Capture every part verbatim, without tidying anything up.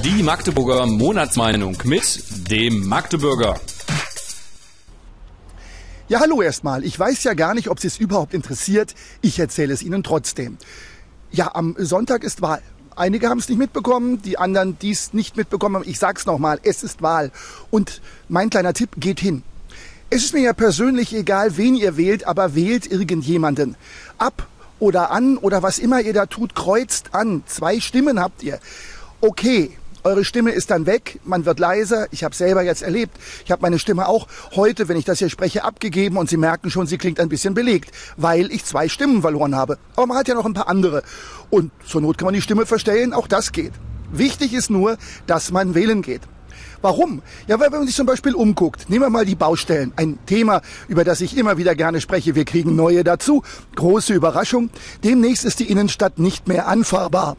Die Magdeburger Monatsmeinung mit dem Magdeburger. Ja, hallo erstmal. Ich weiß ja gar nicht, ob Sie es überhaupt interessiert. Ich erzähle es Ihnen trotzdem. Ja, am Sonntag ist Wahl. Einige haben es nicht mitbekommen, die anderen, die es nicht mitbekommen haben. Ich sag's nochmal, es ist Wahl. Und mein kleiner Tipp, geht hin. Es ist mir ja persönlich egal, wen ihr wählt, aber wählt irgendjemanden. Ab oder an oder was immer ihr da tut, kreuzt an. Zwei Stimmen habt ihr. Okay. Eure Stimme ist dann weg, man wird leiser. Ich habe selber jetzt erlebt. Ich habe meine Stimme auch heute, wenn ich das hier spreche, abgegeben und Sie merken schon, sie klingt ein bisschen belegt, weil ich zwei Stimmen verloren habe. Aber man hat ja noch ein paar andere. Und zur Not kann man die Stimme verstellen, auch das geht. Wichtig ist nur, dass man wählen geht. Warum? Ja, weil wenn man sich zum Beispiel umguckt, nehmen wir mal die Baustellen. Ein Thema, über das ich immer wieder gerne spreche. Wir kriegen neue dazu. Große Überraschung. Demnächst ist die Innenstadt nicht mehr anfahrbar.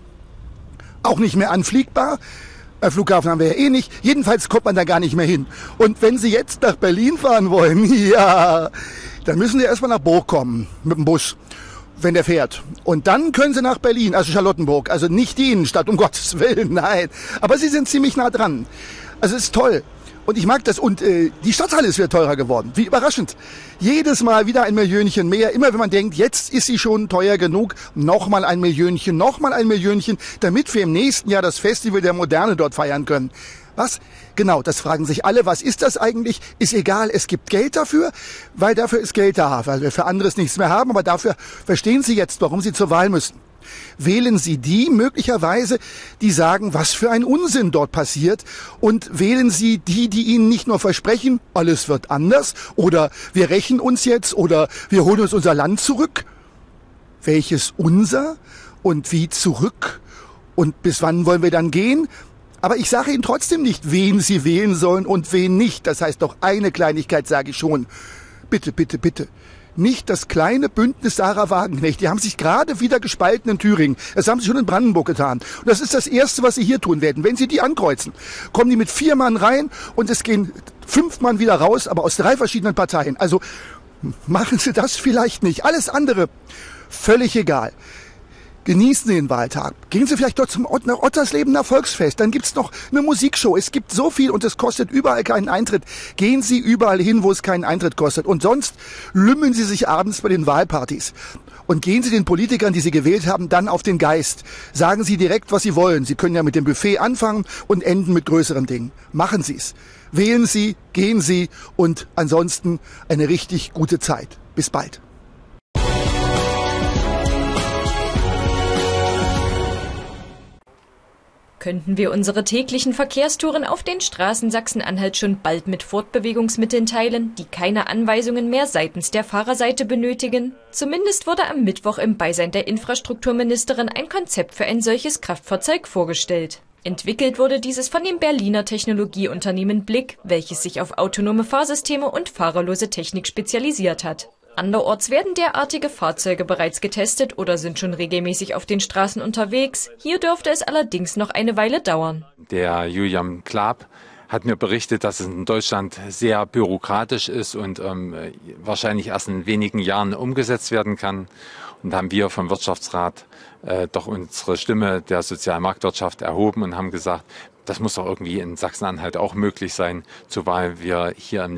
Auch nicht mehr anfliegbar. Flughafen haben wir ja eh nicht. Jedenfalls kommt man da gar nicht mehr hin. Und wenn Sie jetzt nach Berlin fahren wollen, ja, dann müssen Sie erstmal nach Burg kommen mit dem Bus, wenn der fährt. Und dann können Sie nach Berlin, also Charlottenburg, also nicht die Innenstadt, um Gottes Willen, nein. Aber Sie sind ziemlich nah dran. Also es ist toll. Und ich mag das. Und äh, die Stadthalle ist wieder teurer geworden. Wie überraschend. Jedes Mal wieder ein Millionchen mehr. Immer wenn man denkt, jetzt ist sie schon teuer genug, nochmal ein Millionchen, nochmal ein Millionchen, damit wir im nächsten Jahr das Festival der Moderne dort feiern können. Was? Genau, das fragen sich alle. Was ist das eigentlich? Ist egal, es gibt Geld dafür, weil dafür ist Geld da, weil wir für anderes nichts mehr haben. Aber dafür verstehen Sie jetzt, warum Sie zur Wahl müssen. Wählen Sie die möglicherweise, die sagen, was für ein Unsinn dort passiert, und wählen Sie die, die Ihnen nicht nur versprechen, alles wird anders oder wir rächen uns jetzt oder wir holen uns unser Land zurück. Welches unser und wie zurück und bis wann wollen wir dann gehen? Aber ich sage Ihnen trotzdem nicht, wen Sie wählen sollen und wen nicht. Das heißt doch, eine Kleinigkeit sage ich schon. Bitte, bitte, bitte. Nicht das kleine Bündnis Sarah Wagenknecht. Die haben sich gerade wieder gespalten in Thüringen. Das haben sie schon in Brandenburg getan. Und das ist das Erste, was sie hier tun werden. Wenn sie die ankreuzen, kommen die mit vier Mann rein und es gehen fünf Mann wieder raus, aber aus drei verschiedenen Parteien. Also machen Sie das vielleicht nicht. Alles andere, völlig egal. Genießen Sie den Wahltag. Gehen Sie vielleicht dort zum Ott- nach Otterslebener Volksfest. Dann gibt's noch eine Musikshow. Es gibt so viel und es kostet überall keinen Eintritt. Gehen Sie überall hin, wo es keinen Eintritt kostet. Und sonst lümmeln Sie sich abends bei den Wahlpartys. Und gehen Sie den Politikern, die Sie gewählt haben, dann auf den Geist. Sagen Sie direkt, was Sie wollen. Sie können ja mit dem Buffet anfangen und enden mit größeren Dingen. Machen Sie es. Wählen Sie, gehen Sie und ansonsten eine richtig gute Zeit. Bis bald. Könnten wir unsere täglichen Verkehrstouren auf den Straßen Sachsen-Anhalt schon bald mit Fortbewegungsmitteln teilen, die keine Anweisungen mehr seitens der Fahrerseite benötigen? Zumindest wurde am Mittwoch im Beisein der Infrastrukturministerin ein Konzept für ein solches Kraftfahrzeug vorgestellt. Entwickelt wurde dieses von dem Berliner Technologieunternehmen Blick, welches sich auf autonome Fahrsysteme und fahrerlose Technik spezialisiert hat. Anderorts werden derartige Fahrzeuge bereits getestet oder sind schon regelmäßig auf den Straßen unterwegs. Hier dürfte es allerdings noch eine Weile dauern. Der Julian Klaab hat mir berichtet, dass es in Deutschland sehr bürokratisch ist und ähm, wahrscheinlich erst in wenigen Jahren umgesetzt werden kann. Und da haben wir vom Wirtschaftsrat äh, doch unsere Stimme der sozialen Marktwirtschaft erhoben und haben gesagt, das muss doch irgendwie in Sachsen-Anhalt auch möglich sein, zumal wir hier im